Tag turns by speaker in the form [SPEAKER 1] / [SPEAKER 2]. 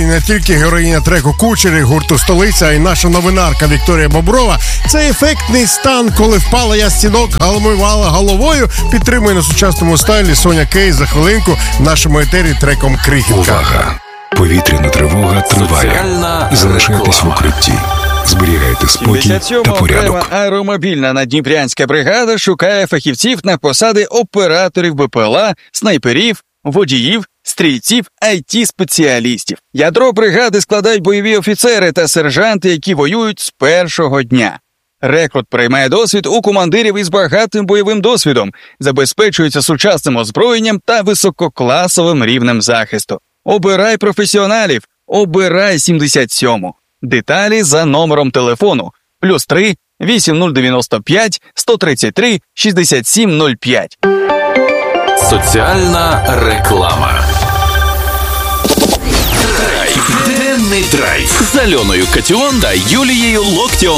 [SPEAKER 1] не тільки героїня треку «Кучері» гурту «Столиця», а й наша новинарка Вікторія Боброва. Це ефектний стан, коли впала я з стінок, галмувала головою, підтримує на сучасному стайлі Соня Кей за хвилинку в нашому етері треком «Крихітка».
[SPEAKER 2] Увага! Повітряна тривога триває. Залишайтесь в укритті. Зберігайте спокій та порядок.
[SPEAKER 3] Аеромобільна наддніпрянська бригада шукає фахівців на посади операторів БПЛА, снайперів, водіїв, стрільців, IT-спеціалістів. Ядро бригади складають бойові офіцери та сержанти, які воюють з першого дня. Рекрут приймає досвід у командирів із багатим бойовим досвідом, забезпечується сучасним озброєнням та висококласовим рівнем захисту. Обирай професіоналів, обирай 77-му. Деталі за номером телефону +3 8095 133 6705.
[SPEAKER 4] Соціальна реклама. Драйв. Денний драйв з Альоною Катіон та Юлією Локтіон.